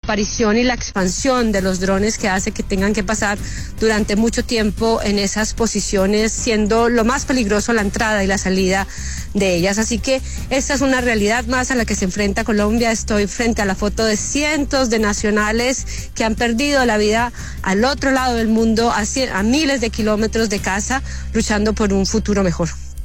aparición y la expansión de los drones que hace que tengan que pasar durante mucho tiempo en esas posiciones, siendo lo más peligroso la entrada y la salida de ellas. Así que esta es una realidad más a la que se enfrenta Colombia. Estoy frente a la foto de cientos de nacionales que han perdido la vida al otro lado del mundo, a miles de kilómetros de casa, luchando por un futuro mejor.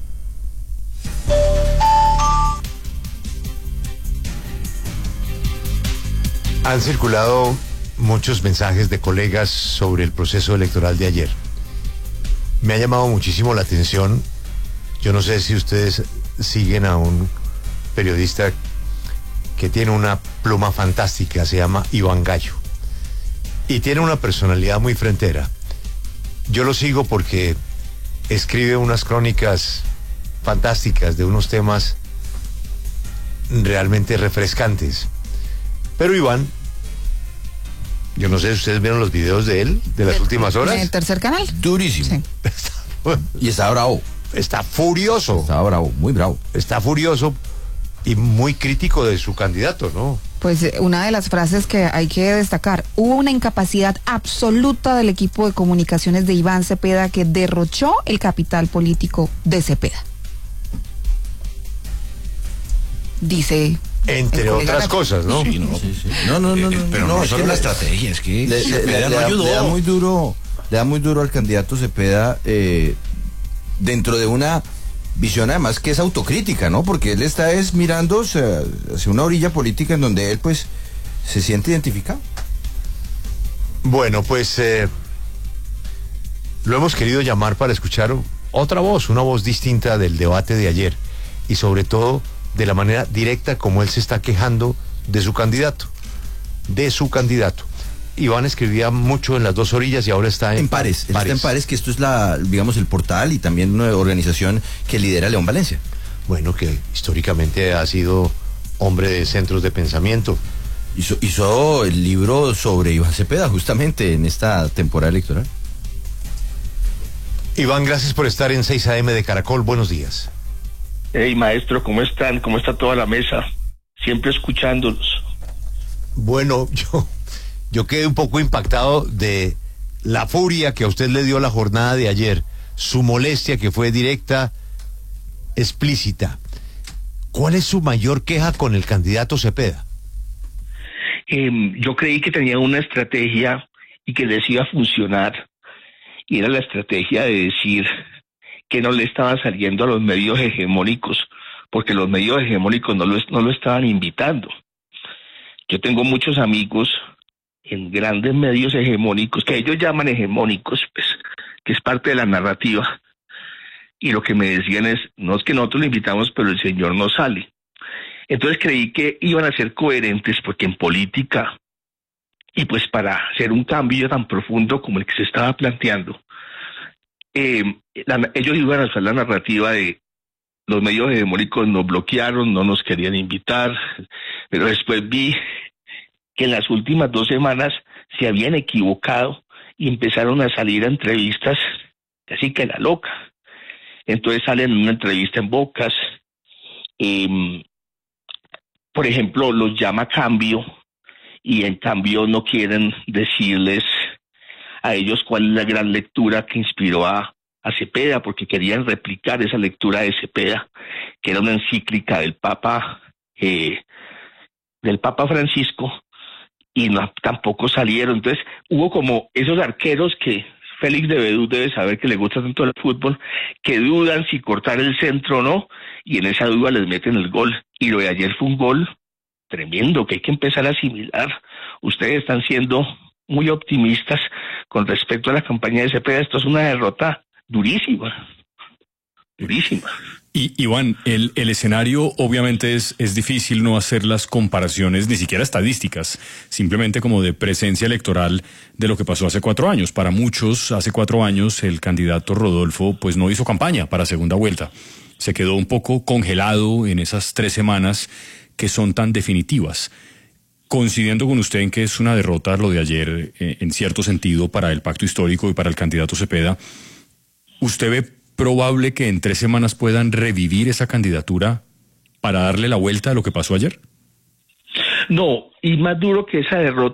Han circulado muchos mensajes de colegas sobre el proceso electoral de ayer. Me ha llamado muchísimo la atención. Yo no sé si ustedes siguen a un periodista que tiene una pluma fantástica, se llama Iván Gallo, y tiene una personalidad muy frentera. Yo lo sigo porque escribe unas crónicas fantásticas de unos temas realmente refrescantes. Pero Iván, yo no sé si ustedes vieron los videos de él, de las últimas horas. ¿En el tercer canal? Durísimo. Sí. Y está bravo. Está furioso. Está bravo, muy bravo. Está furioso y muy crítico de su candidato, ¿no? Pues una de las frases que hay que destacar: hubo una incapacidad absoluta del equipo de comunicaciones de Iván Cepeda que derrochó el capital político de Cepeda. Dice... Entre otras cosas, ¿no? Sí, no. Sí. Pero no, solo la estrategia, es que Cepeda no ayudó. Le da muy duro al candidato Cepeda, dentro de una visión además que es autocrítica, ¿no? Porque él está mirando hacia una orilla política en donde él pues se siente identificado. Bueno, pues lo hemos querido llamar para escuchar otra voz, una voz distinta del debate de ayer, y sobre todo de la manera directa como él se está quejando de su candidato. Iván escribía mucho en Las Dos Orillas y ahora está en Pares. Él está en Pares, que esto es digamos, el portal y también una organización que lidera León Valencia. Bueno, que históricamente ha sido hombre de centros de pensamiento. Hizo el libro sobre Iván Cepeda justamente en esta temporada electoral. Iván, gracias por estar en 6 AM de Caracol. Buenos días. Hey, maestro, ¿cómo están? ¿Cómo está toda la mesa? Siempre escuchándolos. Bueno, yo quedé un poco impactado de la furia que a usted le dio la jornada de ayer, su molestia que fue directa, explícita. ¿Cuál es su mayor queja con el candidato Cepeda? Yo creí que tenía una estrategia y que les iba a funcionar, y era la estrategia de decir que no le estaba saliendo a los medios hegemónicos, porque los medios hegemónicos no lo estaban invitando. Yo tengo muchos amigos en grandes medios hegemónicos, que ellos llaman hegemónicos, pues, que es parte de la narrativa, y lo que me decían es, no es que nosotros lo invitamos, pero el señor no sale. Entonces creí que iban a ser coherentes, porque en política, y pues para hacer un cambio tan profundo como el que se estaba planteando, ellos iban a usar la narrativa de los medios hegemónicos nos bloquearon, no nos querían invitar, pero después vi que en las últimas 2 semanas se habían equivocado y empezaron a salir a entrevistas casi que la loca. Entonces salen en una entrevista en Bocas, por ejemplo, los llama Cambio, y en Cambio no quieren decirles a ellos cuál es la gran lectura que inspiró a Cepeda, porque querían replicar esa lectura de Cepeda, que era una encíclica del Papa Francisco, y tampoco salieron. Entonces hubo como esos arqueros que Félix de Bedú debe saber que le gusta tanto el fútbol, que dudan si cortar el centro o no, y en esa duda les meten el gol. Y lo de ayer fue un gol tremendo que hay que empezar a asimilar. Ustedes están siendo muy optimistas con respecto a la campaña de Cepeda. Esto es una derrota durísima. Y Iván, el escenario obviamente es difícil no hacer las comparaciones, ni siquiera estadísticas, simplemente como de presencia electoral de lo que pasó hace 4 años. Para muchos, hace 4 años, el candidato Rodolfo pues no hizo campaña para segunda vuelta. Se quedó un poco congelado en esas 3 semanas que son tan definitivas. Coincidiendo con usted en que es una derrota lo de ayer, en cierto sentido, para el pacto histórico y para el candidato Cepeda, ¿usted ve probable que en 3 semanas puedan revivir esa candidatura para darle la vuelta a lo que pasó ayer? No, y más duro que esa derrota